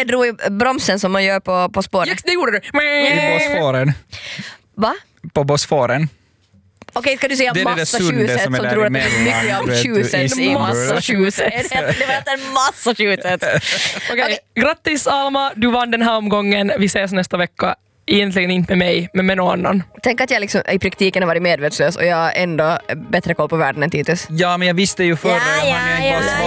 jag drog i bromsen som man gör på spåret. Yes, det gjorde du. I Bosforen. Va? På Bosforen. Okej, ska du säga Det är det Massachusetts som är som där tror i att det är mycket Maryland, Massachusetts i Massachusetts. Det var en Massachusetts. Okej, grattis Alma, du vann den här omgången. Vi ses nästa vecka. Egentligen inte med mig, men med någon annan. Tänk att jag liksom i praktiken har varit medvetslös och jag har ändå bättre koll på världen än Titus. Ja, men jag visste ju förra. Ja, Jag hann ju inte bara